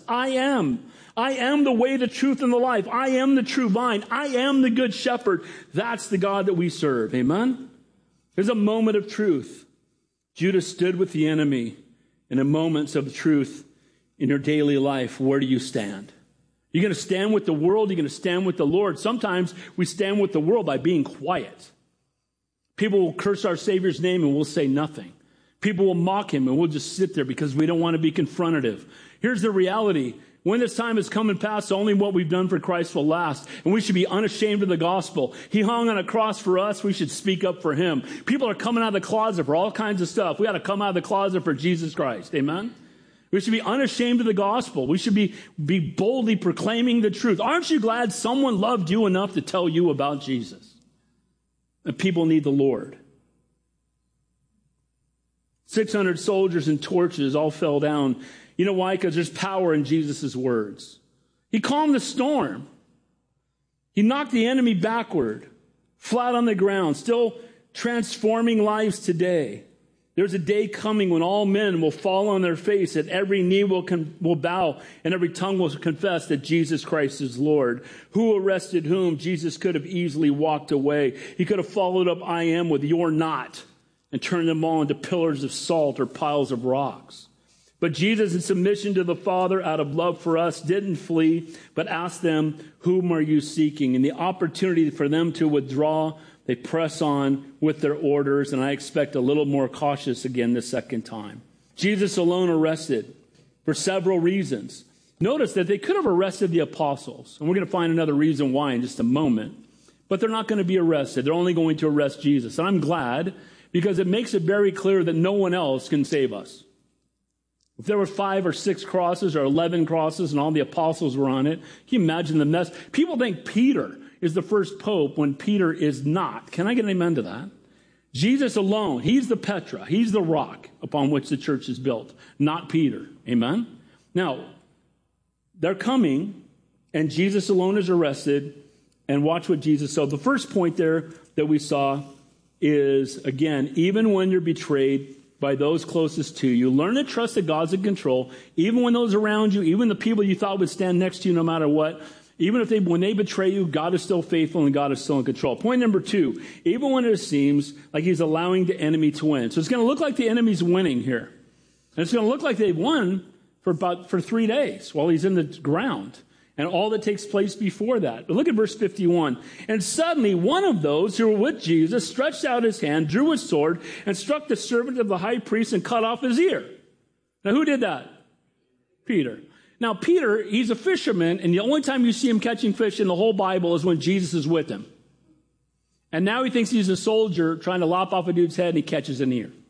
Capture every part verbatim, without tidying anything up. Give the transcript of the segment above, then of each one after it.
I am. I am the way, the truth, and the life. I am the true vine. I am the good shepherd. That's the God that we serve. Amen? There's a moment of truth. Judas stood with the enemy in a moment of truth in your daily life. Where do you stand? You're going to stand with the world. You're going to stand with the Lord. Sometimes we stand with the world by being quiet. People will curse our Savior's name and we'll say nothing. People will mock him and we'll just sit there because we don't want to be confrontative. Here's the reality. When this time has come and passed, only what we've done for Christ will last. And we should be unashamed of the gospel. He hung on a cross for us. We should speak up for him. People are coming out of the closet for all kinds of stuff. We got to come out of the closet for Jesus Christ. Amen? We should be unashamed of the gospel. We should be, be boldly proclaiming the truth. Aren't you glad someone loved you enough to tell you about Jesus? And people need the Lord. six hundred soldiers and torches all fell down. You know why? Because there's power in Jesus' words. He calmed the storm. He knocked the enemy backward, flat on the ground, still transforming lives today. There's a day coming when all men will fall on their face, and every knee will, con- will bow, and every tongue will confess that Jesus Christ is Lord. Who arrested whom? Jesus could have easily walked away. He could have followed up I am with you're not and turned them all into pillars of salt or piles of rocks. But Jesus, in submission to the Father, out of love for us, didn't flee, but asked them, whom are you seeking? And the opportunity for them to withdraw, they press on with their orders, and I expect a little more cautious again the second time. Jesus alone arrested for several reasons. Notice that they could have arrested the apostles, and we're going to find another reason why in just a moment. But they're not going to be arrested. They're only going to arrest Jesus. And I'm glad, because it makes it very clear that no one else can save us. If there were five or six crosses or eleven crosses and all the apostles were on it, can you imagine the mess? People think Peter is the first pope when Peter is not. Can I get an amen to that? Jesus alone, he's the Petra. He's the rock upon which the church is built, not Peter. Amen? Now, they're coming, and Jesus alone is arrested, and watch what Jesus said. The first point there that we saw is, again, even when you're betrayed by those closest to you, learn to trust that God's in control, even when those around you, even the people you thought would stand next to you no matter what, even if they, when they betray you, God is still faithful and God is still in control. Point number two, even when it seems like he's allowing the enemy to win. So it's going to look like the enemy's winning here. And it's going to look like they've won for about, for three days while he's in the ground. And all that takes place before that. But look at verse fifty-one. And suddenly one of those who were with Jesus stretched out his hand, drew his sword, and struck the servant of the high priest and cut off his ear. Now who did that? Peter. Now Peter, he's a fisherman, and the only time you see him catching fish in the whole Bible is when Jesus is with him. And now he thinks he's a soldier trying to lop off a dude's head, and he catches an ear.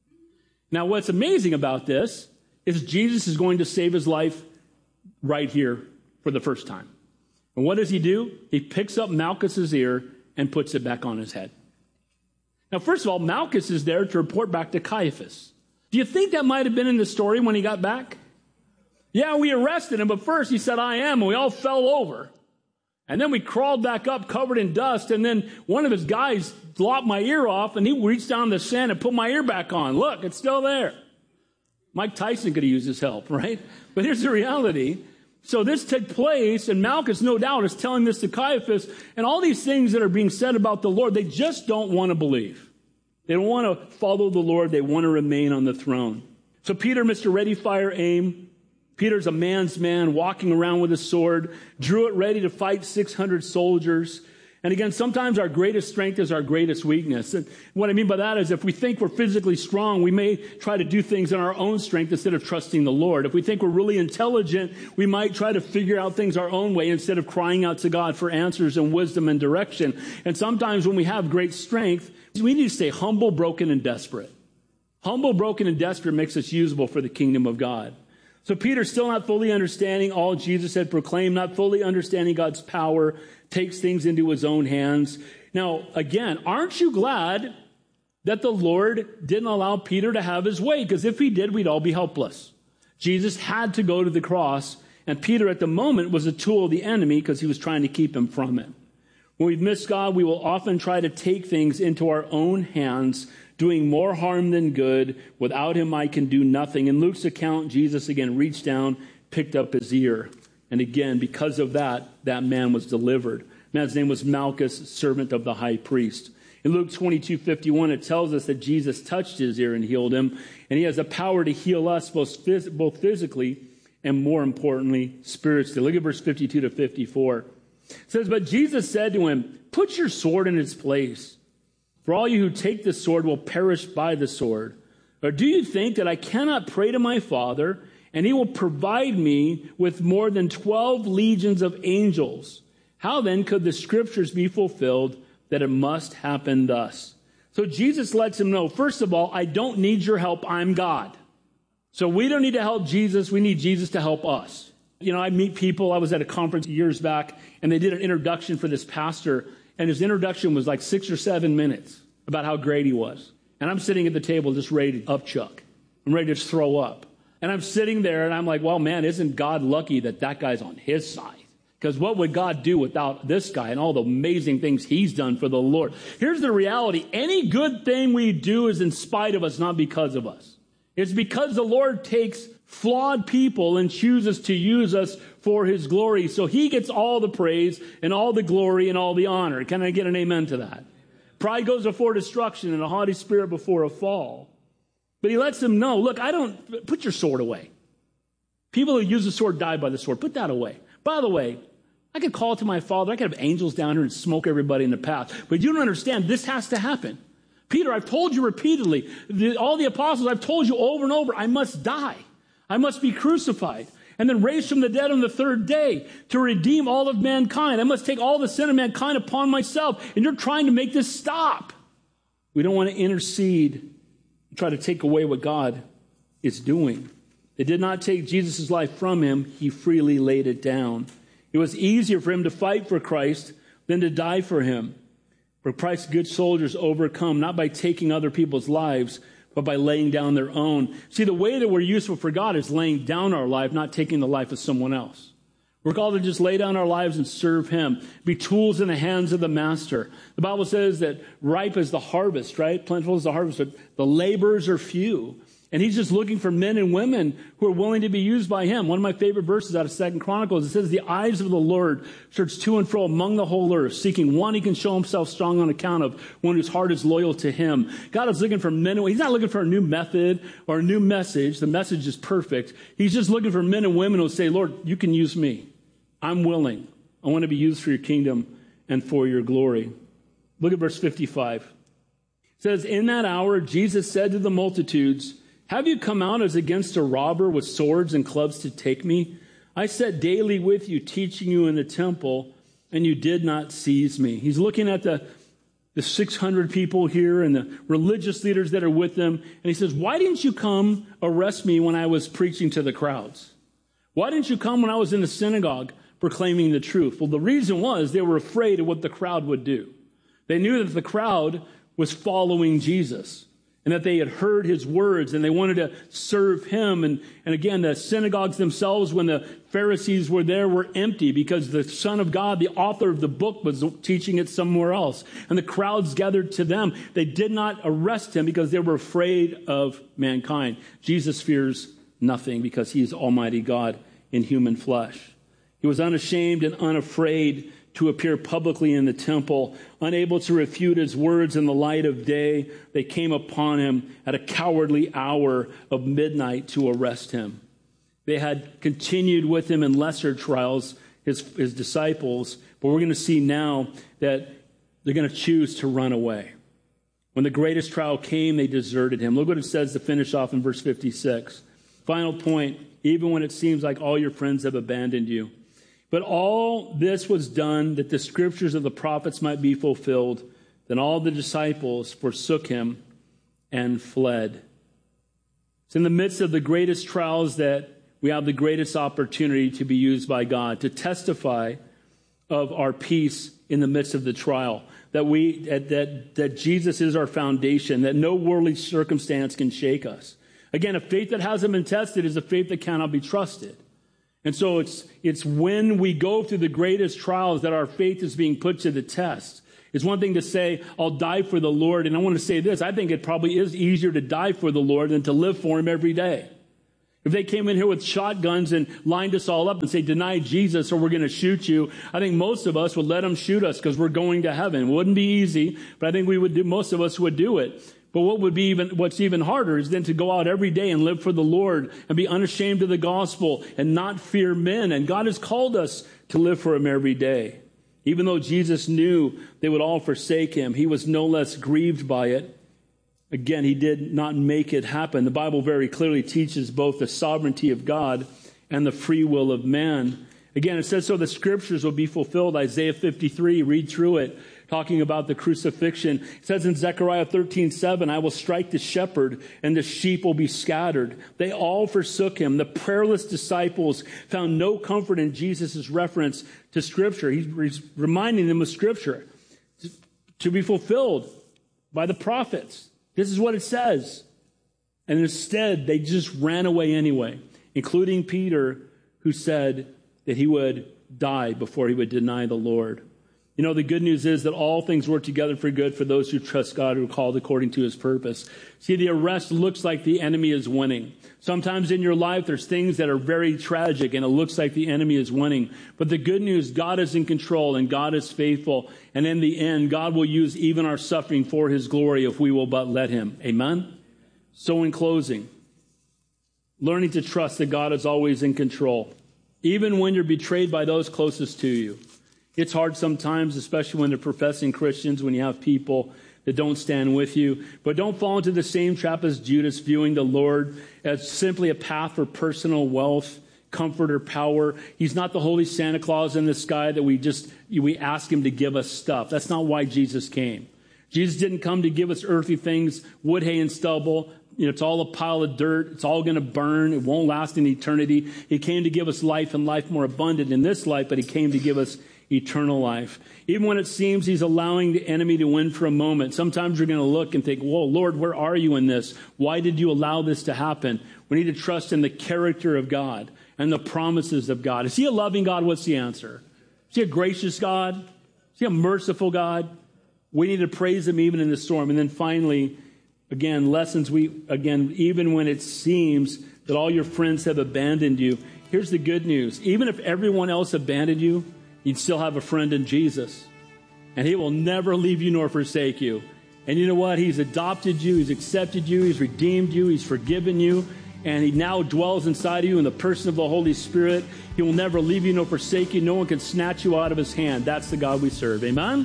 Now what's amazing about this is Jesus is going to save his life right here for the first time. And what does he do? He picks up Malchus's ear and puts it back on his head. Now, first of all, Malchus is there to report back to Caiaphas. Do you think that might have been in the story when he got back? Yeah, we arrested him, but first he said, I am, and we all fell over. And then we crawled back up covered in dust, and then one of his guys lopped my ear off, and he reached down in the sand and put my ear back on. Look, it's still there. Mike Tyson could have used his help, right? But here's the reality. So this took place, and Malchus, no doubt, is telling this to Caiaphas, and all these things that are being said about the Lord, they just don't want to believe. They don't want to follow the Lord. They want to remain on the throne. So Peter, Mister Ready, Fire, Aim. Peter's a man's man, walking around with a sword, drew it ready to fight six hundred soldiers. And again, sometimes our greatest strength is our greatest weakness. And what I mean by that is if we think we're physically strong, we may try to do things in our own strength instead of trusting the Lord. If we think we're really intelligent, we might try to figure out things our own way instead of crying out to God for answers and wisdom and direction. And sometimes when we have great strength, we need to stay humble, broken, and desperate. Humble, broken, and desperate makes us usable for the kingdom of God. So Peter, still not fully understanding all Jesus had proclaimed, not fully understanding God's power, takes things into his own hands. Now, again, aren't you glad that the Lord didn't allow Peter to have his way? Because if he did, we'd all be helpless. Jesus had to go to the cross, and Peter at the moment was a tool of the enemy because he was trying to keep him from it. When we've missed God, we will often try to take things into our own hands, doing more harm than good. Without him, I can do nothing. In Luke's account, Jesus again reached down, picked up his ear. And again, because of that, that man was delivered. Man's name was Malchus, servant of the high priest. In Luke twenty-two fifty-one, it tells us that Jesus touched his ear and healed him. And he has the power to heal us both, phys- both physically and, more importantly, spiritually. Look at verse fifty-two to fifty-four. It says, but Jesus said to him, put your sword in its place. For all you who take the sword will perish by the sword. Or do you think that I cannot pray to my Father, and he will provide me with more than twelve legions of angels? How then could the scriptures be fulfilled that it must happen thus? So Jesus lets him know, first of all, I don't need your help. I'm God. So we don't need to help Jesus. We need Jesus to help us. You know, I meet people. I was at a conference years back, and they did an introduction for this pastor, and his introduction was like six or seven minutes about how great he was. And I'm sitting at the table just ready to upchuck. I'm ready to just throw up. And I'm sitting there, and I'm like, well, man, isn't God lucky that that guy's on his side? Because what would God do without this guy and all the amazing things he's done for the Lord? Here's the reality. Any good thing we do is in spite of us, not because of us. It's because the Lord takes flawed people and chooses to use us for his glory. So he gets all the praise and all the glory and all the honor. Can I get an amen to that? Pride goes before destruction and a haughty spirit before a fall. But he lets them know, look, I don't, put your sword away. People who use the sword die by the sword. Put that away. By the way, I could call to my Father. I could have angels down here and smoke everybody in the path. But you don't understand. This has to happen. Peter, I've told you repeatedly. The, all the apostles, I've told you over and over, I must die. I must be crucified. And then raised from the dead on the third day to redeem all of mankind. I must take all the sin of mankind upon myself. And you're trying to make this stop. We don't want to intercede and try to take away what God is doing. They did not take Jesus' life from him. He freely laid it down. It was easier for him to fight for Christ than to die for him. For Christ's good soldiers overcome not by taking other people's lives, but by laying down their own. See, the way that we're useful for God is laying down our life, not taking the life of someone else. We're called to just lay down our lives and serve him, be tools in the hands of the master. The Bible says that ripe is the harvest, right? Plentiful is the harvest, but the laborers are few. And he's just looking for men and women who are willing to be used by him. One of my favorite verses out of Second Chronicles, it says, the eyes of the Lord search to and fro among the whole earth, seeking one he can show himself strong on account of, one whose heart is loyal to him. God is looking for men and women. He's not looking for a new method or a new message. The message is perfect. He's just looking for men and women who say, Lord, you can use me. I'm willing. I want to be used for your kingdom and for your glory. Look at verse fifty-five. It says, in that hour, Jesus said to the multitudes, have you come out as against a robber with swords and clubs to take me? I sat daily with you, teaching you in the temple, and you did not seize me. He's looking at the, the six hundred people here and the religious leaders that are with them. And he says, why didn't you come arrest me when I was preaching to the crowds? Why didn't you come when I was in the synagogue proclaiming the truth? Well, the reason was they were afraid of what the crowd would do. They knew that the crowd was following Jesus, and that they had heard his words, and they wanted to serve him. And, and again, the synagogues themselves, when the Pharisees were there, were empty because the Son of God, the author of the book, was teaching it somewhere else. And the crowds gathered to them. They did not arrest him because they were afraid of mankind. Jesus fears nothing because he is Almighty God in human flesh. He was unashamed and unafraid to appear publicly in the temple, unable to refute his words in the light of day. They came upon him at a cowardly hour of midnight to arrest him. They had continued with him in lesser trials, his, his disciples, but we're going to see now that they're going to choose to run away. When the greatest trial came, they deserted him. Look what it says to finish off in verse fifty-six. Final point, even when it seems like all your friends have abandoned you. But all this was done that the scriptures of the prophets might be fulfilled. Then all the disciples forsook him and fled. It's in the midst of the greatest trials that we have the greatest opportunity to be used by God, to testify of our peace in the midst of the trial, that we that that, that Jesus is our foundation, that no worldly circumstance can shake us. Again, a faith that hasn't been tested is a faith that cannot be trusted. And so it's it's when we go through the greatest trials that our faith is being put to the test. It's one thing to say, I'll die for the Lord. And I want to say this, I think it probably is easier to die for the Lord than to live for him every day. If they came in here with shotguns and lined us all up and say, deny Jesus or we're going to shoot you, I think most of us would let them shoot us because we're going to heaven. It wouldn't be easy, but I think we would do, most of us would do it. But what would be even, what's even harder is then to go out every day and live for the Lord and be unashamed of the gospel and not fear men. And God has called us to live for him every day. Even though Jesus knew they would all forsake him, he was no less grieved by it. Again, he did not make it happen. The Bible very clearly teaches both the sovereignty of God and the free will of man. Again, it says so the scriptures will be fulfilled. Isaiah fifty-three, read through it, talking about the crucifixion. It says in Zechariah thirteen seven, I will strike the shepherd and the sheep will be scattered. They all forsook him. The prayerless disciples found no comfort in Jesus' reference to scripture. He's reminding them of scripture to be fulfilled by the prophets. This is what it says. And instead, they just ran away anyway, including Peter, who said that he would die before he would deny the Lord. You know, the good news is that all things work together for good for those who trust God, who are called according to his purpose. See, the arrest looks like the enemy is winning. Sometimes in your life, there's things that are very tragic and it looks like the enemy is winning. But the good news, God is in control and God is faithful. And in the end, God will use even our suffering for his glory if we will but let him. Amen? So in closing, learning to trust that God is always in control, even when you're betrayed by those closest to you. It's hard sometimes, especially when they're professing Christians, when you have people that don't stand with you. But don't fall into the same trap as Judas, viewing the Lord as simply a path for personal wealth, comfort, or power. He's not the holy Santa Claus in the sky that we just, we ask him to give us stuff. That's not why Jesus came. Jesus didn't come to give us earthly things, wood, hay, and stubble. You know, it's all a pile of dirt. It's all going to burn. It won't last in eternity. He came to give us life and life more abundant in this life, but he came to give us eternal life. Even when it seems he's allowing the enemy to win for a moment, sometimes you're going to look and think, whoa, Lord, where are you in this? Why did you allow this to happen? We need to trust in the character of God and the promises of God. Is he a loving God? What's the answer? Is he a gracious God? Is he a merciful God? We need to praise him even in the storm. And then finally, again, lessons we, again, even when it seems that all your friends have abandoned you, here's the good news. Even if everyone else abandoned you, you'd still have a friend in Jesus. And he will never leave you nor forsake you. And you know what? He's adopted you. He's accepted you. He's redeemed you. He's forgiven you. And he now dwells inside of you in the person of the Holy Spirit. He will never leave you nor forsake you. No one can snatch you out of his hand. That's the God we serve. Amen?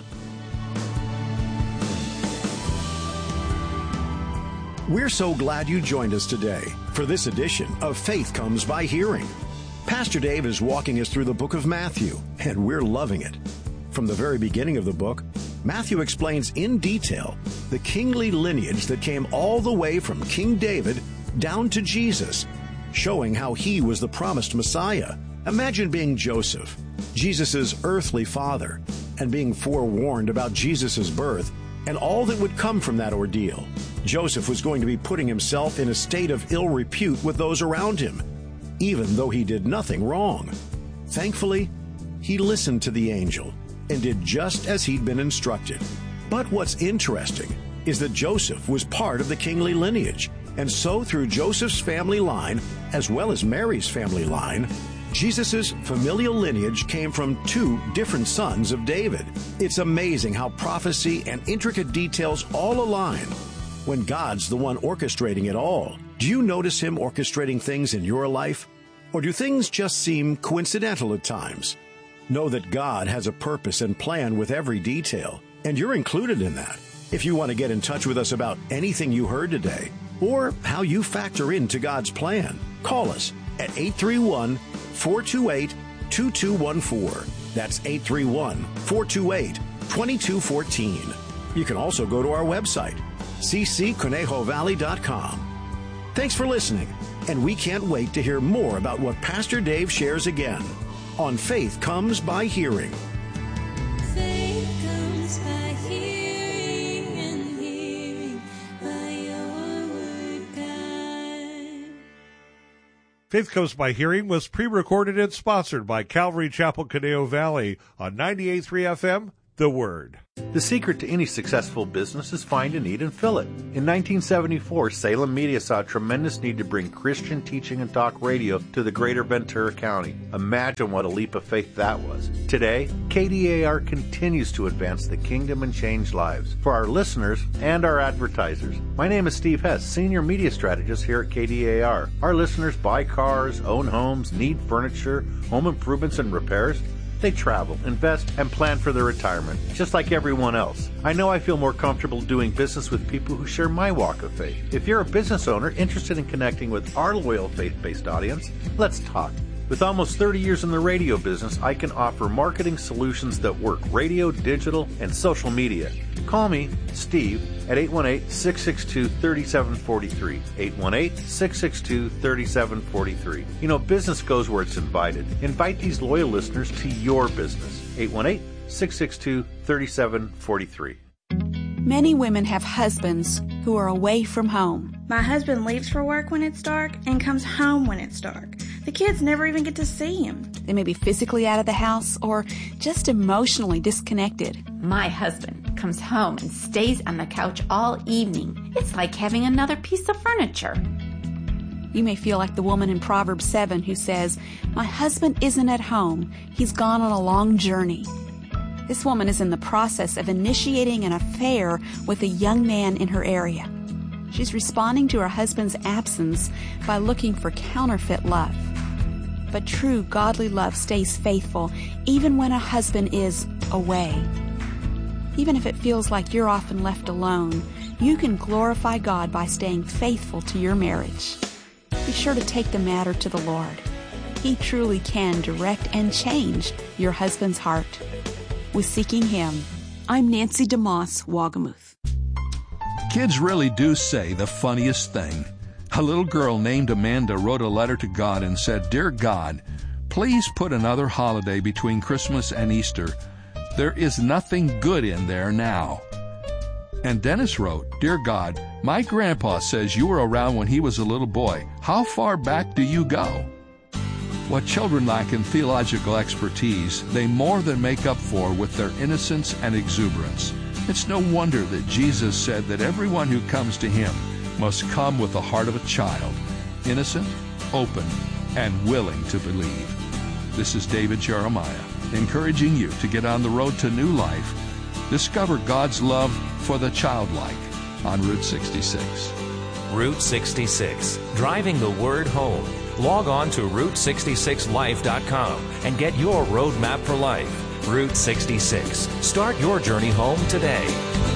We're so glad you joined us today for this edition of Faith Comes by Hearing. Pastor Dave is walking us through the book of Matthew, and we're loving it. From the very beginning of the book, Matthew explains in detail the kingly lineage that came all the way from King David down to Jesus, showing how he was the promised Messiah. Imagine being Joseph, Jesus' earthly father, and being forewarned about Jesus' birth and all that would come from that ordeal. Joseph was going to be putting himself in a state of ill repute with those around him, even though he did nothing wrong. Thankfully, he listened to the angel and did just as he'd been instructed. But what's interesting is that Joseph was part of the kingly lineage, and so through Joseph's family line, as well as Mary's family line, Jesus' familial lineage came from two different sons of David. It's amazing how prophecy and intricate details all align when God's the one orchestrating it all. Do you notice him orchestrating things in your life? Or do things just seem coincidental at times? Know that God has a purpose and plan with every detail, and you're included in that. If you want to get in touch with us about anything you heard today, or how you factor into God's plan, call us at eight three one, four two eight, two two one four. That's eight three one, four two eight, two two one four. You can also go to our website, c c conejo valley dot com. Thanks for listening, and we can't wait to hear more about what Pastor Dave shares again on Faith Comes by Hearing. Faith comes by hearing, and hearing by your word, God. Faith Comes by Hearing was pre-recorded and sponsored by Calvary Chapel, Conejo Valley on ninety-eight point three F M, the Word. The secret to any successful business is find a need and fill it. In nineteen seventy-four, Salem Media saw a tremendous need to bring Christian teaching and talk radio to the greater Ventura County. Imagine what a leap of faith that was. Today, K D A R continues to advance the kingdom and change lives for our listeners and our advertisers. My name is Steve Hess, Senior Media Strategist here at K D A R. Our listeners buy cars, own homes, need furniture, home improvements and repairs. They travel, invest, and plan for their retirement, just like everyone else. I know I feel more comfortable doing business with people who share my walk of faith. If you're a business owner interested in connecting with our loyal faith-based audience, let's talk. With almost thirty years in the radio business, I can offer marketing solutions that work radio, digital, and social media. Call me, Steve, at eight one eight, six six two, three seven four three. eight one eight, six six two, three seven four three. You know, business goes where it's invited. Invite these loyal listeners to your business. eight one eight, six six two, three seven four three. Many women have husbands who are away from home. My husband leaves for work when it's dark and comes home when it's dark. The kids never even get to see him. They may be physically out of the house or just emotionally disconnected. My husband comes home and stays on the couch all evening. It's like having another piece of furniture. You may feel like the woman in Proverbs seven who says, "My husband isn't at home. He's gone on a long journey." This woman is in the process of initiating an affair with a young man in her area. She's responding to her husband's absence by looking for counterfeit love. But true godly love stays faithful even when a husband is away. Even if it feels like you're often left alone, you can glorify God by staying faithful to your marriage. Be sure to take the matter to the Lord. He truly can direct and change your husband's heart. With Seeking Him, I'm Nancy DeMoss, Wagamuth. Kids really do say the funniest thing. A little girl named Amanda wrote a letter to God and said, "Dear God, please put another holiday between Christmas and Easter. There is nothing good in there now." And Dennis wrote, "Dear God, my grandpa says you were around when he was a little boy. How far back do you go?" What children lack in theological expertise, they more than make up for with their innocence and exuberance. It's no wonder that Jesus said that everyone who comes to Him must come with the heart of a child, innocent, open, and willing to believe. This is David Jeremiah, encouraging you to get on the road to new life. Discover God's love for the childlike on Route sixty-six. Route sixty-six, driving the word home. Log on to route sixty-six life dot com and get your roadmap for life. Route sixty-six. Start your journey home today.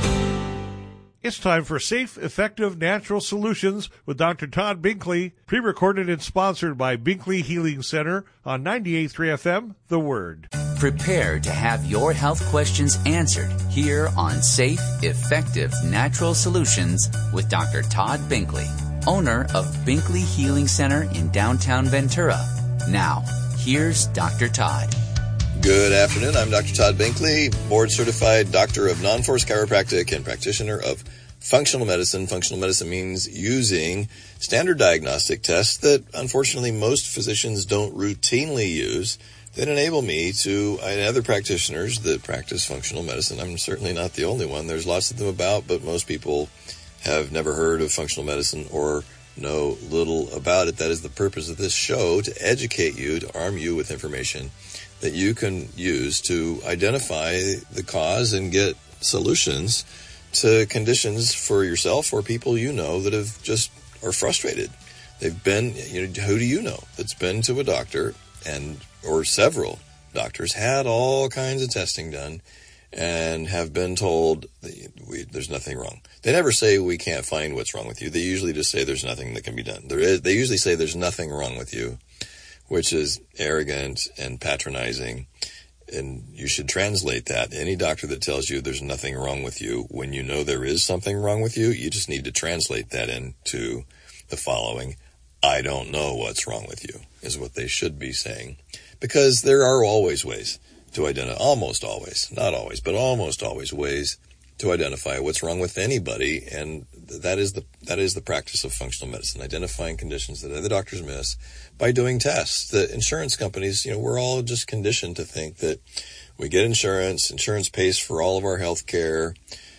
It's time for Safe, Effective Natural Solutions with Doctor Todd Binkley, pre-recorded and sponsored by Binkley Healing Center on ninety-eight point three F M, The Word. Prepare to have your health questions answered here on Safe, Effective Natural Solutions with Doctor Todd Binkley, owner of Binkley Healing Center in downtown Ventura. Now, here's Doctor Todd. Good afternoon. I'm Doctor Todd Binkley, board-certified doctor of non-force chiropractic and practitioner of functional medicine. Functional medicine means using standard diagnostic tests that, unfortunately, most physicians don't routinely use that enable me to, and other practitioners that practice functional medicine. I'm certainly not the only one. There's lots of them about, but most people have never heard of functional medicine or know little about it. That is the purpose of this show, to educate you, to arm you with information that you can use to identify the cause and get solutions to conditions for yourself or people you know that have just are frustrated. They've been, you know, who do you know that's been to a doctor and or several doctors, had all kinds of testing done, and have been told that we, there's nothing wrong. They never say we can't find what's wrong with you. They usually just say there's nothing that can be done. There is. They usually say there's nothing wrong with you, which is arrogant and patronizing, and you should translate that. Any doctor that tells you there's nothing wrong with you when you know there is something wrong with you, you just need to translate that into the following: I don't know what's wrong with you, is what they should be saying. Because there are always ways to identify, almost always, not always, but almost always ways to identify what's wrong with anybody, and that is the that is the practice of functional medicine, identifying conditions that other doctors miss by doing tests. The insurance companies, you know, we're all just conditioned to think that we get insurance, insurance pays for all of our health care,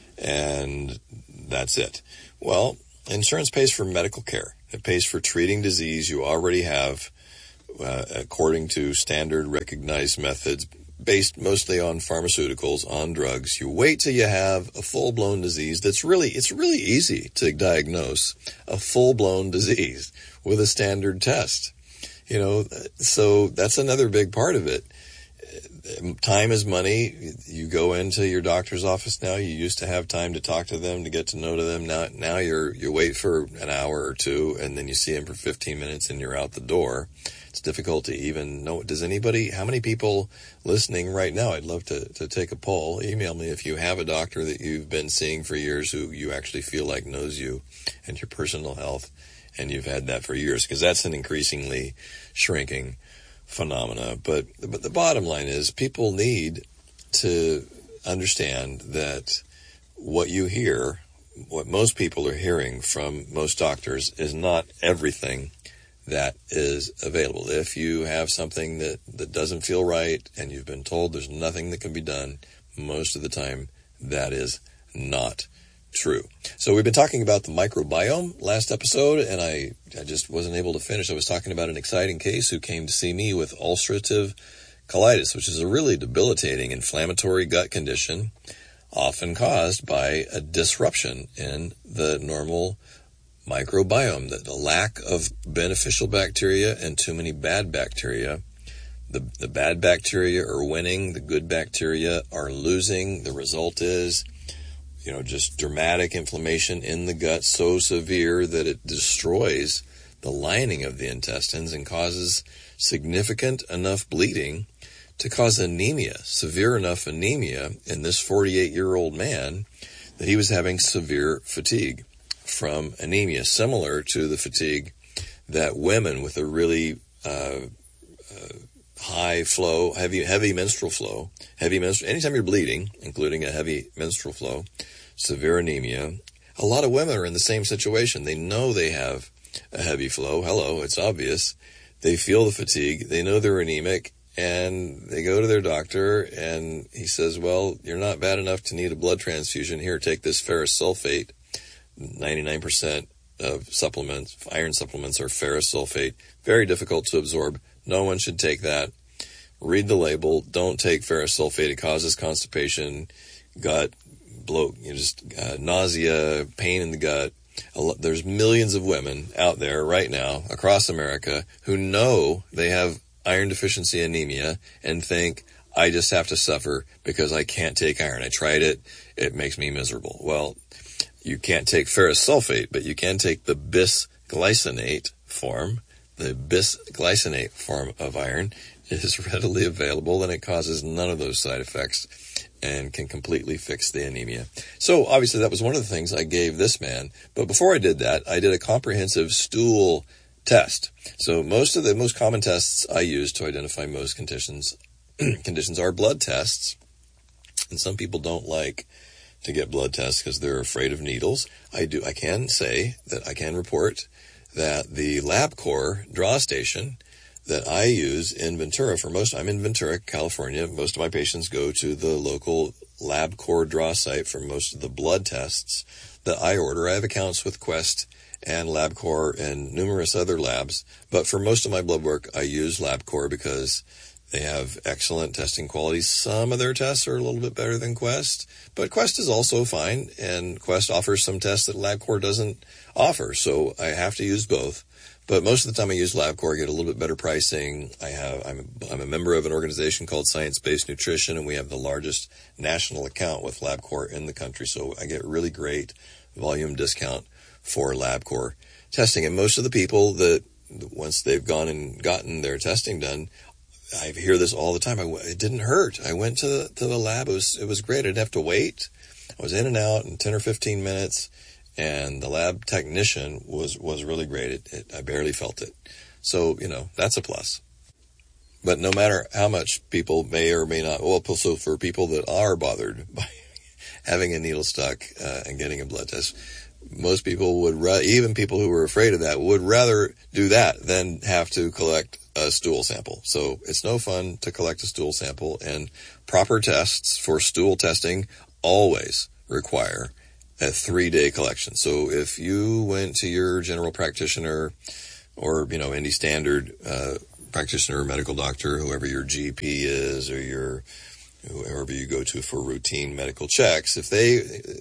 and that's it. Well, insurance pays for medical care. It pays for treating disease you already have uh, according to standard recognized methods, based mostly on pharmaceuticals, on drugs. You wait till you have a full-blown disease that's really, it's really easy to diagnose a full-blown disease with a standard test. You know, so that's another big part of it. Time is money. You go into your doctor's office now. You used to have time to talk to them, to get to know to them. Now, now you're, you wait for an hour or two, and then you see them for fifteen minutes and you're out the door. It's difficult to even know. Does anybody, how many people listening right now? I'd love to, to take a poll. Email me if you have a doctor that you've been seeing for years who you actually feel like knows you and your personal health, and you've had that for years, because that's an increasingly shrinking phenomena. But, but the bottom line is people need to understand that what you hear, what most people are hearing from most doctors, is not everything that is available. If you have something that, that doesn't feel right and you've been told there's nothing that can be done, most of the time that is not true. So we've been talking about the microbiome last episode, and I, I just wasn't able to finish. I was talking about an exciting case who came to see me with ulcerative colitis, which is a really debilitating inflammatory gut condition, often caused by a disruption in the normal microbiome, the, the lack of beneficial bacteria and too many bad bacteria. The, the bad bacteria are winning, the good bacteria are losing. The result is, you know, just dramatic inflammation in the gut, so severe that it destroys the lining of the intestines and causes significant enough bleeding to cause anemia, severe enough anemia in this forty-eight-year-old man that he was having severe fatigue from anemia, similar to the fatigue that women with a really uh, uh, high flow, heavy heavy menstrual flow, heavy menstrual, anytime you're bleeding, including a heavy menstrual flow, severe anemia. A lot of women are in the same situation. They know they have a heavy flow. Hello, it's obvious. They feel the fatigue. They know they're anemic, and they go to their doctor, and he says, well, you're not bad enough to need a blood transfusion. Here, take this ferrous sulfate. ninety-nine percent of supplements, iron supplements, are ferrous sulfate. Very difficult to absorb. No one should take that. Read the label. Don't take ferrous sulfate. It causes constipation, gut, bloat, you know, just uh, nausea, pain in the gut. There's millions of women out there right now across America who know they have iron deficiency anemia and think, I just have to suffer because I can't take iron. I tried it. It makes me miserable. Well, you can't take ferrous sulfate, but you can take the bisglycinate form. The bisglycinate form of iron is readily available, and it causes none of those side effects and can completely fix the anemia. So obviously that was one of the things I gave this man. But before I did that, I did a comprehensive stool test. So most of the most common tests I use to identify most conditions conditions are blood tests. And some people don't like to get blood tests because they're afraid of needles. I do. I can say that I can report that the LabCorp draw station that I use in Ventura, for most, I'm in Ventura, California. Most of my patients go to the local LabCorp draw site for most of the blood tests that I order. I have accounts with Quest and LabCorp and numerous other labs, but for most of my blood work, I use LabCorp because they have excellent testing quality. Some of their tests are a little bit better than Quest, but Quest is also fine, and Quest offers some tests that LabCorp doesn't offer, so I have to use both. But most of the time I use LabCorp, get a little bit better pricing. I have, I'm a, I'm a member of an organization called Science-Based Nutrition, and we have the largest national account with LabCorp in the country, so I get really great volume discount for LabCorp testing. And most of the people that, once they've gone and gotten their testing done, I hear this all the time. I, it didn't hurt. I went to the, to the lab. It was, it was great. I didn't have to wait. I was in and out in ten or fifteen minutes, and the lab technician was, was really great. It, it, I barely felt it. So, you know, that's a plus. But no matter how much people may or may not, well, so for people that are bothered by, having a needle stuck uh, and getting a blood test. Most people would, ra- even people who were afraid of that, would rather do that than have to collect a stool sample. So it's no fun to collect a stool sample, and proper tests for stool testing always require a three-day collection. So if you went to your general practitioner or, you know, any standard uh, practitioner, medical doctor, whoever your G P is, or your whoever you go to for routine medical checks, if they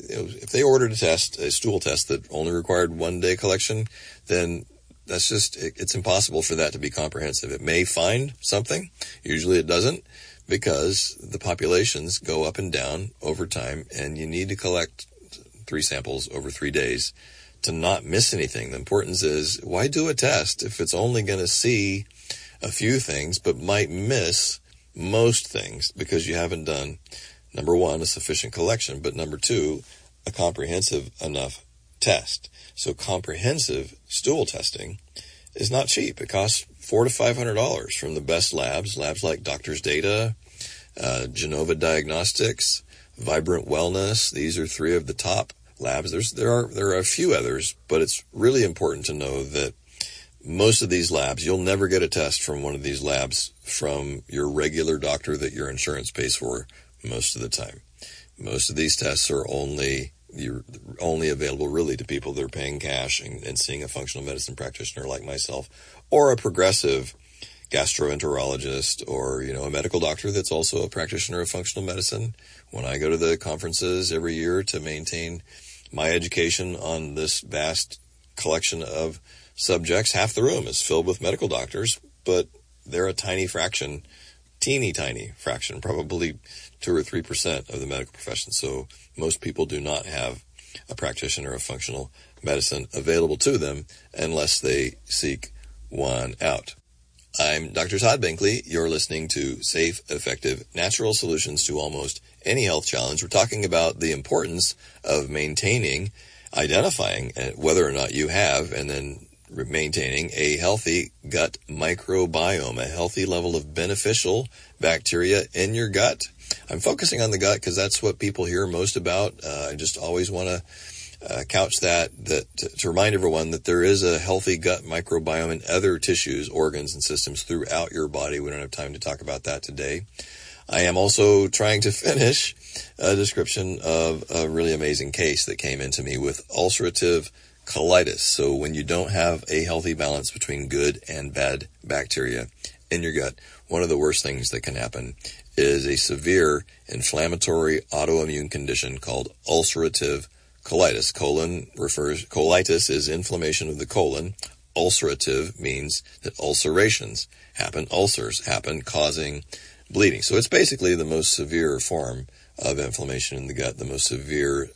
if they ordered a test, a stool test that only required one day collection, then that's just, it's impossible for that to be comprehensive. It may find something, usually it doesn't, because the populations go up and down over time, and you need to collect three samples over three days to not miss anything. The importance is, why do a test if it's only going to see a few things but might miss most things because you haven't done, number one, a sufficient collection, but number two, a comprehensive enough test. So comprehensive stool testing is not cheap. It costs four to five hundred dollars from the best labs, labs like Doctors Data, uh, Genova Diagnostics, Vibrant Wellness. These are three of the top labs. There's there are there are a few others, but it's really important to know that most of these labs, you'll never get a test from one of these labs from your regular doctor that your insurance pays for most of the time. Most of these tests are only you're only available really to people that are paying cash and, and seeing a functional medicine practitioner like myself, or a progressive gastroenterologist, or, you know, a medical doctor that's also a practitioner of functional medicine. When I go to the conferences every year to maintain my education on this vast collection of subjects, half the room is filled with medical doctors, but they're a tiny fraction, teeny tiny fraction, probably two or three percent of the medical profession. So most people do not have a practitioner of functional medicine available to them unless they seek one out. I'm Doctor Todd Binkley. You're listening to Safe, Effective, Natural Solutions to Almost Any Health Challenge. We're talking about the importance of maintaining, identifying whether or not you have, and then maintaining a healthy gut microbiome, a healthy level of beneficial bacteria in your gut. I'm focusing on the gut because that's what people hear most about. Uh, I just always want to uh, couch that, that to, to remind everyone that there is a healthy gut microbiome in other tissues, organs, and systems throughout your body. We don't have time to talk about that today. I am also trying to finish a description of a really amazing case that came into me with ulcerative colitis. So when you don't have a healthy balance between good and bad bacteria in your gut, one of the worst things that can happen is a severe inflammatory autoimmune condition called ulcerative colitis. Colon refers, colitis is inflammation of the colon. Ulcerative means that ulcerations happen, ulcers happen, causing bleeding. So it's basically the most severe form of inflammation in the gut, the most severe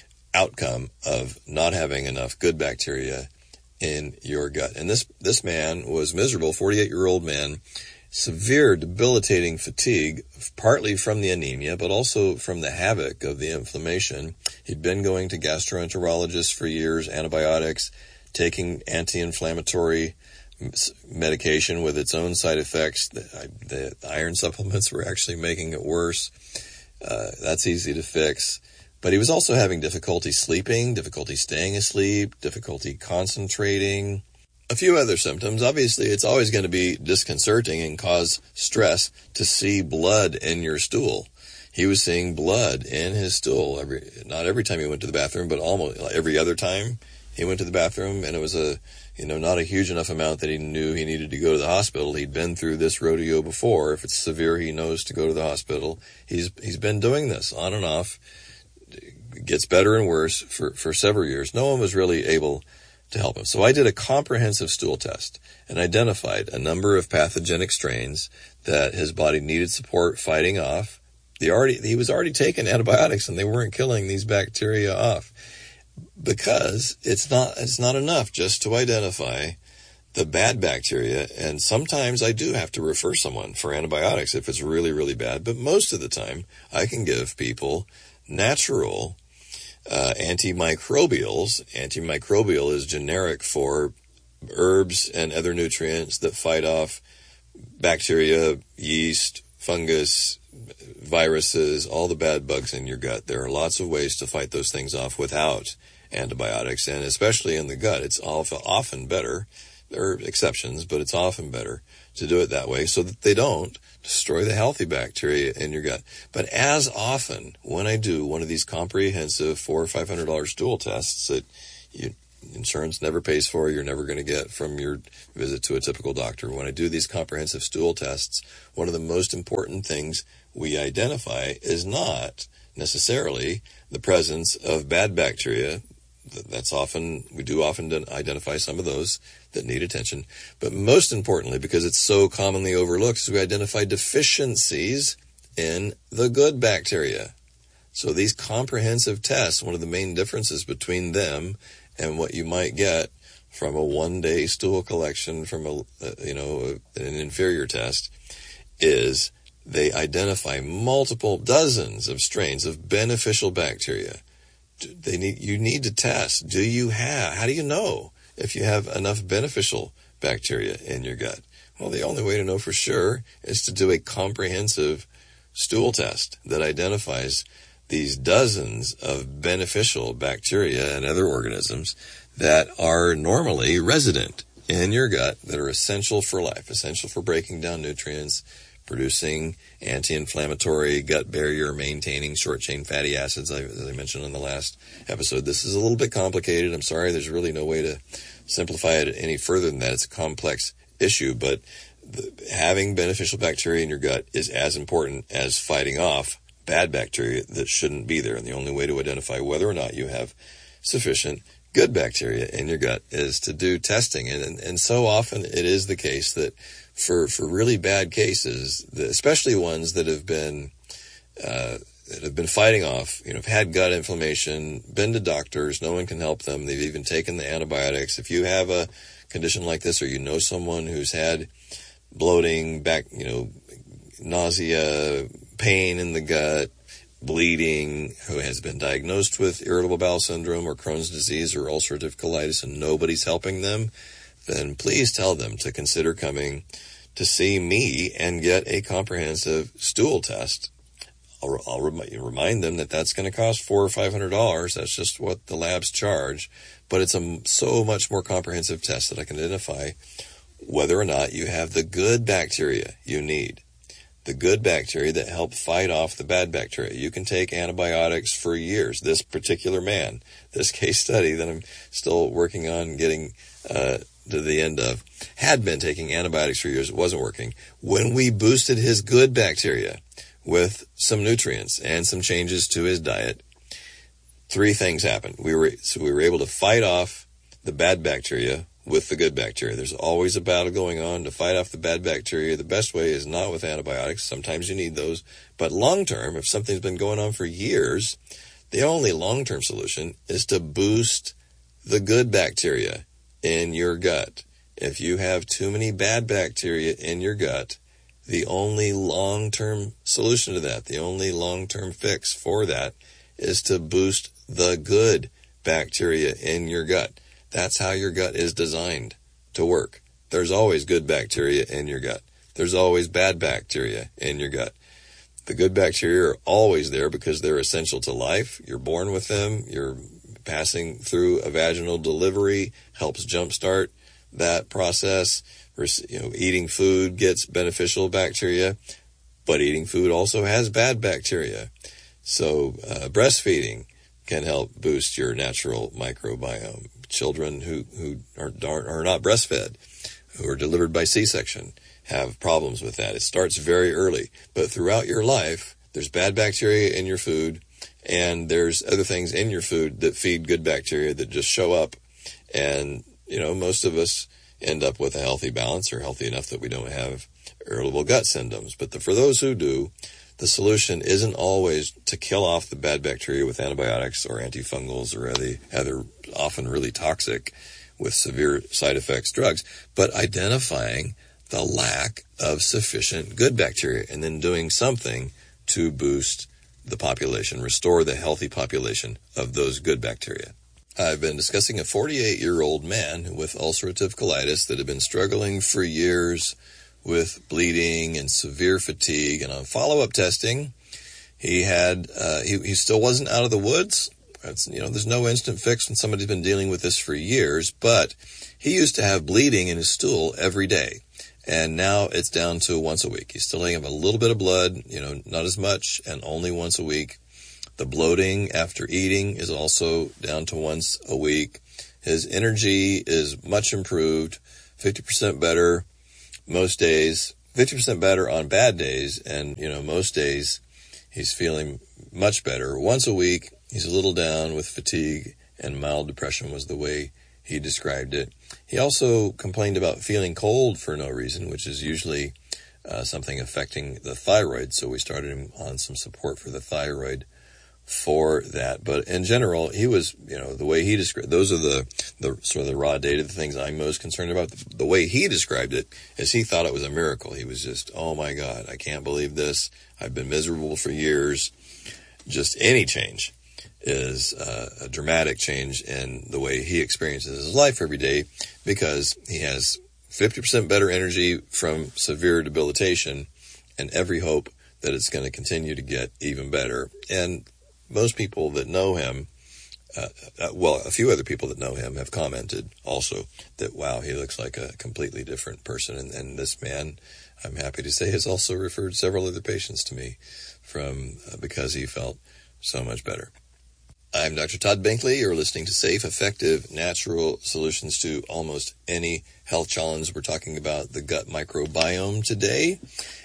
outcome of not having enough good bacteria in your gut. And this, this man was miserable, forty-eight-year-old man, severe debilitating fatigue, partly from the anemia, but also from the havoc of the inflammation. He'd been going to gastroenterologists for years, antibiotics, taking anti-inflammatory medication with its own side effects. The, the iron supplements were actually making it worse. Uh, that's easy to fix. But he was also having difficulty sleeping, difficulty staying asleep, difficulty concentrating, a few other symptoms. Obviously, it's always going to be disconcerting and cause stress to see blood in your stool. He was seeing blood in his stool, every, not every time he went to the bathroom, but almost every other time he went to the bathroom. And it was a, you know, not a huge enough amount that he knew he needed to go to the hospital. He'd been through this rodeo before. If it's severe, he knows to go to the hospital. He's, he's been doing this on and off. It gets better and worse for, for several years. No one was really able to help him. So I did a comprehensive stool test and identified a number of pathogenic strains that his body needed support fighting off. They already, he was already taking antibiotics and they weren't killing these bacteria off, because it's not, it's not enough just to identify the bad bacteria. And sometimes I do have to refer someone for antibiotics if it's really, really bad. But most of the time I can give people natural uh, antimicrobials. Antimicrobial is generic for herbs and other nutrients that fight off bacteria, yeast, fungus, viruses, all the bad bugs in your gut. There are lots of ways to fight those things off without antibiotics, and especially in the gut, it's often better. There are exceptions, but it's often better to do it that way so that they don't destroy the healthy bacteria in your gut. But as often, when I do one of these comprehensive four or five hundred dollar stool tests that you, insurance never pays for, you're never going to get from your visit to a typical doctor. When I do these comprehensive stool tests, one of the most important things we identify is not necessarily the presence of bad bacteria. That's often, we do often identify some of those that need attention. But most importantly, because it's so commonly overlooked, is we identify deficiencies in the good bacteria. So these comprehensive tests, one of the main differences between them and what you might get from a one-day stool collection from a, you know, an inferior test, is they identify multiple dozens of strains of beneficial bacteria. They need, you need to test. Do you have, how do you know if you have enough beneficial bacteria in your gut? Well, the only way to know for sure is to do a comprehensive stool test that identifies these dozens of beneficial bacteria and other organisms that are normally resident in your gut, that are essential for life, essential for breaking down nutrients, producing anti-inflammatory, gut barrier maintaining short-chain fatty acids, as I mentioned in the last episode. This is a little bit complicated. I'm sorry, there's really no way to simplify it any further than that. It's a complex issue, but the, having beneficial bacteria in your gut is as important as fighting off bad bacteria that shouldn't be there. And the only way to identify whether or not you have sufficient good bacteria in your gut is to do testing. And, and, and so often it is the case that for, for really bad cases, especially ones that have been, uh, that have been fighting off, you know, have had gut inflammation, been to doctors, no one can help them. They've even taken the antibiotics. If you have a condition like this, or you know someone who's had bloating, back, you know, nausea, pain in the gut, bleeding, who has been diagnosed with irritable bowel syndrome or Crohn's disease or ulcerative colitis, and nobody's helping them, then please tell them to consider coming to see me and get a comprehensive stool test. I'll, I'll remind them that that's going to cost four or five hundred dollars. That's just what the labs charge, but it's a so much more comprehensive test that I can identify whether or not you have the good bacteria you need. The good bacteria that help fight off the bad bacteria. You can take antibiotics for years. This particular man, this case study that I'm still working on getting uh, to the end of, had been taking antibiotics for years. It wasn't working. When we boosted his good bacteria with some nutrients and some changes to his diet, three things happened. We were so we were able to fight off the bad bacteria with the good bacteria. There's always a battle going on to fight off the bad bacteria. The best way is not with antibiotics. Sometimes you need those. But long term, if something's been going on for years, the only long-term solution is to boost the good bacteria in your gut. If you have too many bad bacteria in your gut, the only long-term solution to that, the only long-term fix for that, is to boost the good bacteria in your gut. That's how your gut is designed to work. There's always good bacteria in your gut. There's always bad bacteria in your gut. The good bacteria are always there because they're essential to life. You're born with them. You're passing through a vaginal delivery, helps jumpstart that process. You know, eating food gets beneficial bacteria, but eating food also has bad bacteria. So uh, breastfeeding can help boost your natural microbiome. Children who, who are, are not breastfed, who are delivered by C-section, have problems with that. It starts very early, but throughout your life, there's bad bacteria in your food, and there's other things in your food that feed good bacteria that just show up. And, you know, most of us end up with a healthy balance, or healthy enough that we don't have irritable gut symptoms. But the, for those who do, the solution isn't always to kill off the bad bacteria with antibiotics or antifungals or other, other often really toxic with severe side effects drugs, but identifying the lack of sufficient good bacteria and then doing something to boost the population, restore the healthy population of those good bacteria. I've been discussing a forty-eight-year-old man with ulcerative colitis that had been struggling for years with bleeding and severe fatigue. And on follow-up testing, he had uh, he, he still wasn't out of the woods. It's, you know, there's no instant fix when somebody's been dealing with this for years, but he used to have bleeding in his stool every day. And now it's down to once a week. He's still having a little bit of blood, you know, not as much, and only once a week. The bloating after eating is also down to once a week. His energy is much improved, fifty percent better most days, fifty percent better on bad days, and, you know, most days he's feeling much better. Once a week, he's a little down with fatigue and mild depression was the way he described it. He also complained about feeling cold for no reason, which is usually uh, something affecting the thyroid. So we started him on some support for the thyroid for that. But in general, he was, you know, the way he described, those are the, the sort of the raw data, the things I'm most concerned about. The, the way he described it is he thought it was a miracle. He was just, oh my God, I can't believe this. I've been miserable for years. Just any change is uh, a dramatic change in the way he experiences his life every day, because he has fifty percent better energy from severe debilitation and every hope that it's going to continue to get even better. And most people that know him, uh, uh, well, a few other people that know him have commented also that, wow, he looks like a completely different person. And, and this man, I'm happy to say, has also referred several other patients to me from uh, because he felt so much better. I'm Doctor Todd Binkley. You're listening to Safe, Effective, Natural Solutions to Almost Any Health Challenge. We're talking about the gut microbiome today.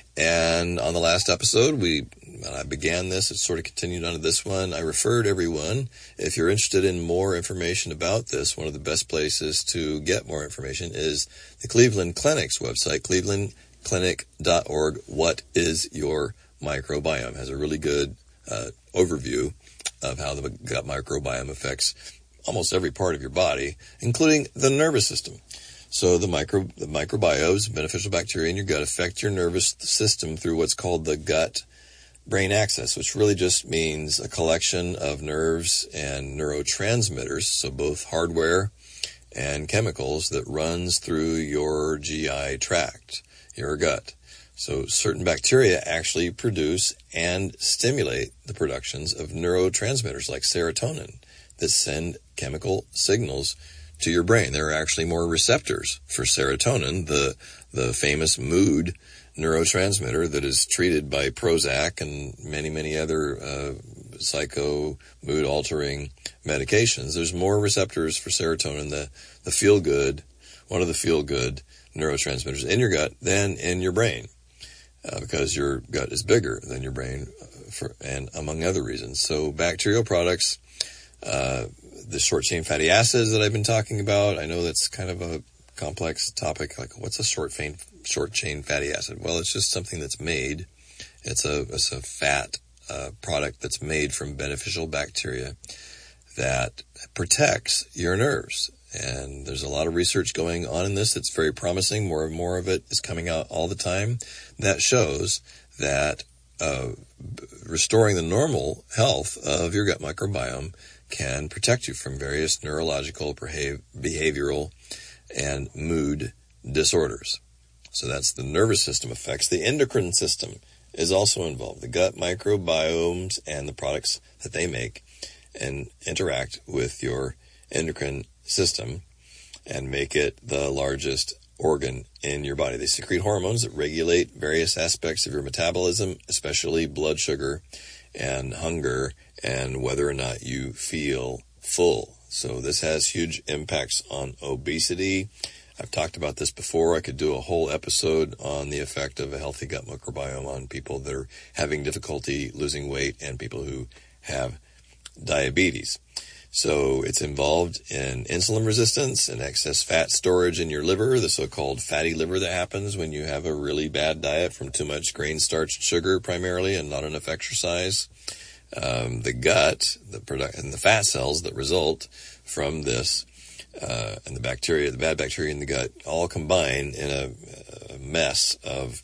And on the last episode, we when I began this, it sort of continued on to this one. I referred everyone, if you're interested in more information about this, one of the best places to get more information is the Cleveland Clinic's website, cleveland clinic dot org. What is your microbiome? Has a really good uh, overview of how the gut microbiome affects almost every part of your body, including the nervous system. So the micro the microbiomes, beneficial bacteria in your gut, affect your nervous system through what's called the gut-brain axis, which really just means a collection of nerves and neurotransmitters, so both hardware and chemicals that runs through your G I tract, your gut. So certain bacteria actually produce and stimulate the productions of neurotransmitters like serotonin that send chemical signals to your brain. There are actually more receptors for serotonin, the the famous mood neurotransmitter that is treated by Prozac and many, many other uh, psycho mood altering medications. There's more receptors for serotonin, the, the feel good, one of the feel good neurotransmitters in your gut than in your brain. Uh, because your gut is bigger than your brain, uh, for, and among other reasons. So bacterial products, uh, the short-chain fatty acids that I've been talking about, I know that's kind of a complex topic. Like, what's a short-chain short-chain fatty acid? Well, it's just something that's made. It's a, it's a fat uh, product that's made from beneficial bacteria that protects your nerves. And there's a lot of research going on in this. It's very promising. More and more of it is coming out all the time. That shows that uh, restoring the normal health of your gut microbiome can protect you from various neurological, behavioral, and mood disorders. So that's the nervous system effects. The endocrine system is also involved. The gut microbiomes and the products that they make and interact with your endocrine system and make it the largest organ in your body. They secrete hormones that regulate various aspects of your metabolism, especially blood sugar and hunger and whether or not you feel full. So this has huge impacts on obesity. I've talked about this before. I could do a whole episode on the effect of a healthy gut microbiome on people that are having difficulty losing weight and people who have diabetes. So it's involved in insulin resistance and excess fat storage in your liver, the so-called fatty liver that happens when you have a really bad diet from too much grain, starch, and sugar primarily and not enough exercise. Um, the gut the product, and the fat cells that result from this uh, and the bacteria, the bad bacteria in the gut all combine in a, a mess of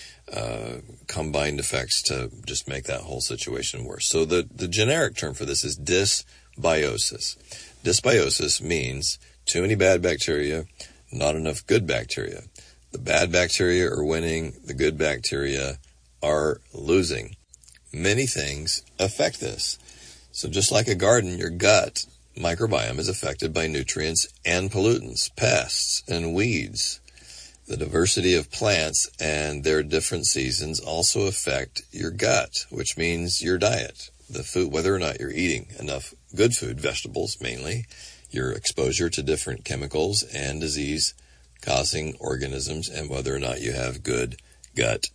uh, combined effects to just make that whole situation worse. So the, the generic term for this is dysbiosis. Dysbiosis. Dysbiosis means too many bad bacteria, not enough good bacteria. The bad bacteria are winning, the good bacteria are losing. Many things affect this. So just like a garden, your gut microbiome is affected by nutrients and pollutants, pests and weeds. The diversity of plants and their different seasons also affect your gut, which means your diet. The food, whether or not you're eating enough good food, vegetables mainly, your exposure to different chemicals and disease-causing organisms, and whether or not you have good gut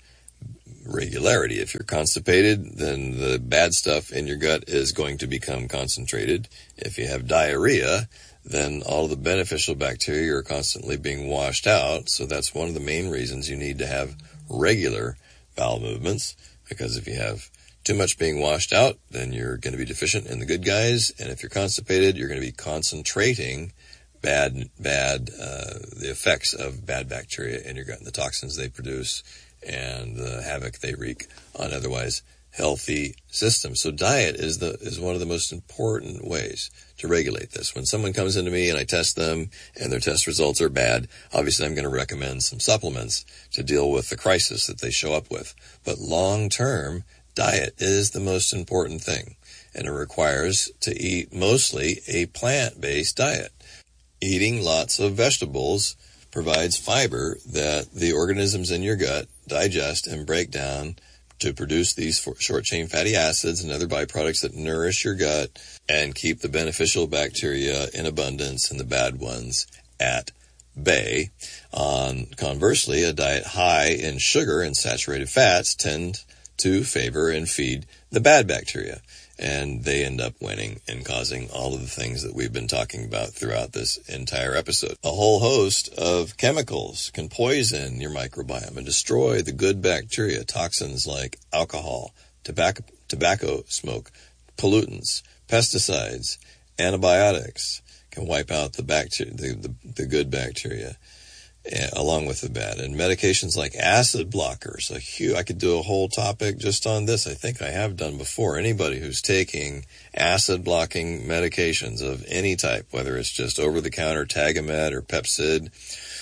regularity. If you're constipated, then the bad stuff in your gut is going to become concentrated. If you have diarrhea, then all of the beneficial bacteria are constantly being washed out. So that's one of the main reasons you need to have regular bowel movements, because if you have too much being washed out, then you're going to be deficient in the good guys. And if you're constipated, you're going to be concentrating bad, bad, uh, the effects of bad bacteria in your gut and the toxins they produce and the havoc they wreak on otherwise healthy systems. So diet is the is one of the most important ways to regulate this. When someone comes into me and I test them and their test results are bad, obviously I'm going to recommend some supplements to deal with the crisis that they show up with. But long-term, diet is the most important thing, and it requires to eat mostly a plant-based diet. Eating lots of vegetables provides fiber that the organisms in your gut digest and break down to produce these short-chain fatty acids and other byproducts that nourish your gut and keep the beneficial bacteria in abundance and the bad ones at bay. Um, conversely, a diet high in sugar and saturated fats tend to favor and feed the bad bacteria, and they end up winning and causing all of the things that we've been talking about throughout this entire episode. A whole host of chemicals can poison your microbiome and destroy the good bacteria. Toxins like alcohol, tobacco, tobacco smoke, pollutants, pesticides, antibiotics can wipe out the bacteria, the, the, the good bacteria, uh, along with the bad. And medications like acid blockers, a huge, I could do a whole topic just on this. I think I have done before. Anybody who's taking acid blocking medications of any type, whether it's just over-the-counter Tagamet or Pepcid,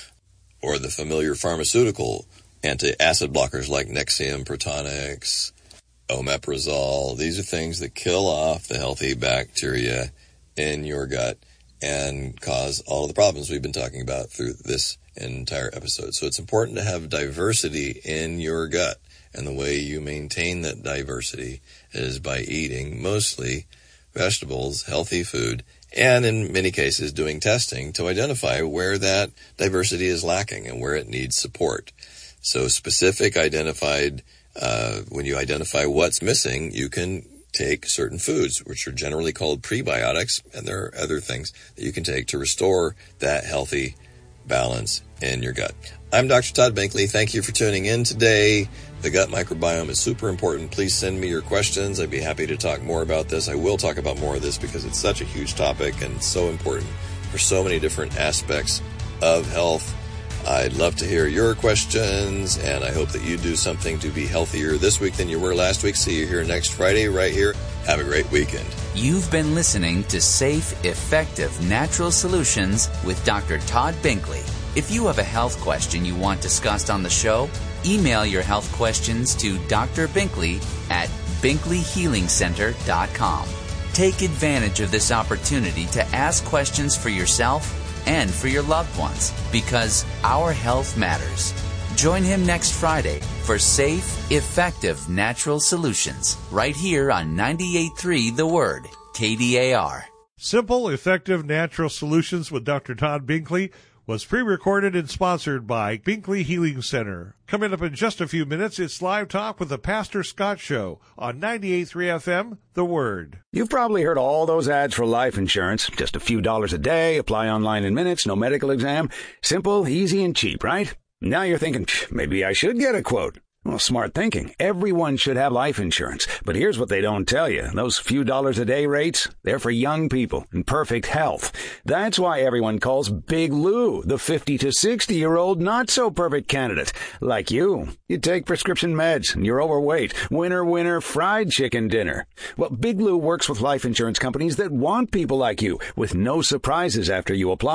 or the familiar pharmaceutical anti-acid blockers like Nexium, Protonix, Omeprazole, these are things that kill off the healthy bacteria in your gut and cause all of the problems we've been talking about through this entire episode. So it's important to have diversity in your gut, and the way you maintain that diversity is by eating mostly vegetables, healthy food, and in many cases doing testing to identify where that diversity is lacking and where it needs support. So specific identified, uh, when you identify what's missing, you can take certain foods, which are generally called prebiotics, and there are other things that you can take to restore that healthy balance in your gut. I'm Doctor Todd Binkley. Thank you for tuning in today. The gut microbiome is super important. Please send me your questions. I'd be happy to talk more about this. I will talk about more of this because it's such a huge topic and so important for so many different aspects of health. I'd love to hear your questions, and I hope that you do something to be healthier this week than you were last week. See you here next Friday right here. Have a great weekend. You've been listening to Safe, Effective Natural Solutions with Doctor Todd Binkley. If you have a health question you want discussed on the show, email your health questions to Doctor Binkley at binkley healing center dot com. Take advantage of this opportunity to ask questions for yourself and for your loved ones, because our health matters. Join him next Friday for Safe, Effective Natural Solutions, right here on ninety-eight point three The Word, K D A R. Simple, Effective Natural Solutions with Doctor Todd Binkley was pre-recorded and sponsored by Binkley Healing Center. Coming up in just a few minutes, it's Live Talk with the Pastor Scott Show on ninety-eight point three F M, The Word. You've probably heard all those ads for life insurance. Just a few dollars a day, apply online in minutes, no medical exam. Simple, easy, and cheap, right? Now you're thinking, maybe I should get a quote. Well, smart thinking. Everyone should have life insurance. But here's what they don't tell you. Those few dollars a day rates, they're for young people in perfect health. That's why everyone calls Big Lou the fifty to sixty-year-old not-so-perfect candidate. Like you. You take prescription meds and you're overweight. Winner, winner, fried chicken dinner. Well, Big Lou works with life insurance companies that want people like you with no surprises after you apply.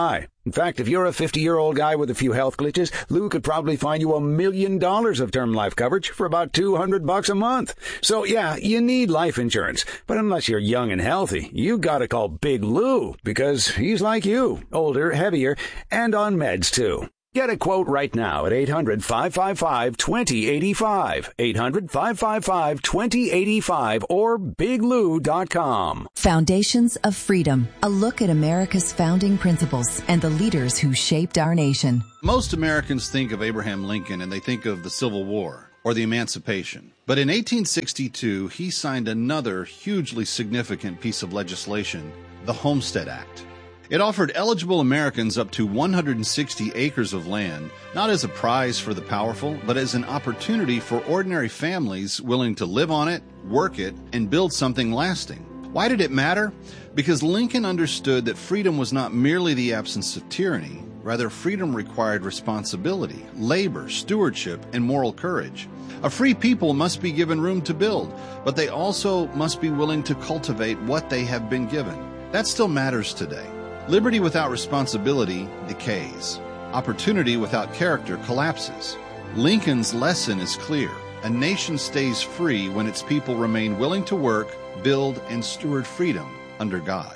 In fact, if you're a fifty-year-old guy with a few health glitches, Lou could probably find you a million dollars of term life coverage for about two hundred bucks a month. So yeah, you need life insurance. But unless you're young and healthy, you gotta call Big Lou, because he's like you, older, heavier, and on meds too. Get a quote right now at eight hundred, five five five, two zero eight five, eight hundred, five five five, two zero eight five, or big lou dot com. Foundations of Freedom, a look at America's founding principles and the leaders who shaped our nation. Most Americans think of Abraham Lincoln and they think of the Civil War or the Emancipation. But in eighteen sixty-two, he signed another hugely significant piece of legislation, the Homestead Act. It offered eligible Americans up to one hundred sixty acres of land, not as a prize for the powerful, but as an opportunity for ordinary families willing to live on it, work it, and build something lasting. Why did it matter? Because Lincoln understood that freedom was not merely the absence of tyranny. Rather, freedom required responsibility, labor, stewardship, and moral courage. A free people must be given room to build, but they also must be willing to cultivate what they have been given. That still matters today. Liberty without responsibility decays. Opportunity without character collapses. Lincoln's lesson is clear. A nation stays free when its people remain willing to work, build, and steward freedom under God.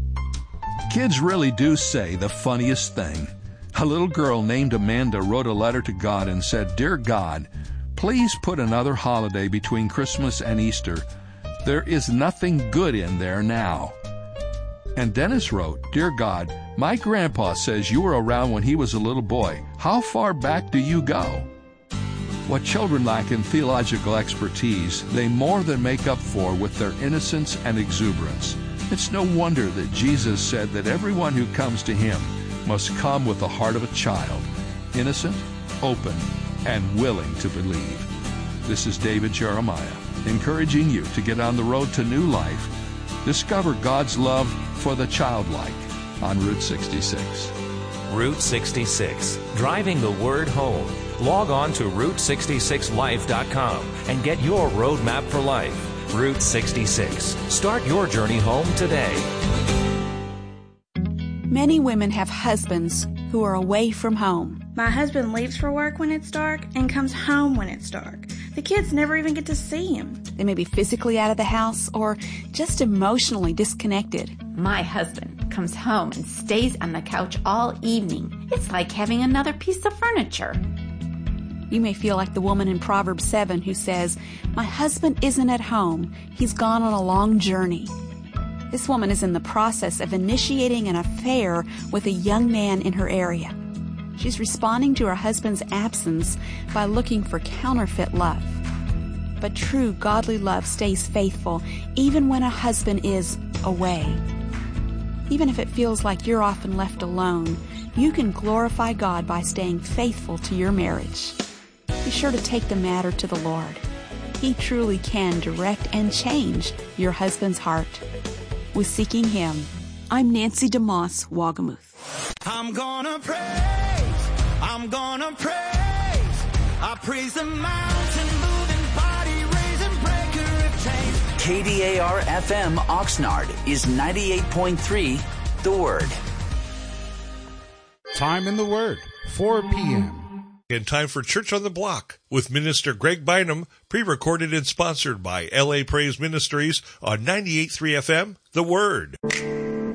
Kids really do say the funniest thing. A little girl named Amanda wrote a letter to God and said, "Dear God, please put another holiday between Christmas and Easter. There is nothing good in there now." And Dennis wrote, "Dear God, my grandpa says you were around when he was a little boy. How far back do you go?" What children lack in theological expertise, they more than make up for with their innocence and exuberance. It's no wonder that Jesus said that everyone who comes to him must come with the heart of a child, innocent, open, and willing to believe. This is David Jeremiah, encouraging you to get on the road to new life. Discover God's love for the childlike on Route sixty-six. Route sixty-six, driving the word home. Log on to route sixty-six life dot com and get your roadmap for life. Route sixty-six. Start your journey home today. Many women have husbands who are away from home. My husband leaves for work when it's dark and comes home when it's dark. The kids never even get to see him. They may be physically out of the house or just emotionally disconnected. My husband comes home and stays on the couch all evening. It's like having another piece of furniture. You may feel like the woman in Proverbs seven who says, "My husband isn't at home. He's gone on a long journey." This woman is in the process of initiating an affair with a young man in her area. She's responding to her husband's absence by looking for counterfeit love. But true godly love stays faithful even when a husband is away. Even if it feels like you're often left alone, you can glorify God by staying faithful to your marriage. Be sure to take the matter to the Lord. He truly can direct and change your husband's heart. With Seeking Him, I'm Nancy DeMoss, Wagamuth. I'm gonna praise, I'm gonna praise, I praise the mountain moving, body raising, breaker of chains. K D A R F M Oxnard is ninety-eight point three, The Word. Time in the Word, four p.m. In time for Church on the Block with Minister Greg Bynum, pre-recorded and sponsored by L A Praise Ministries on ninety-eight point three F M, The Word.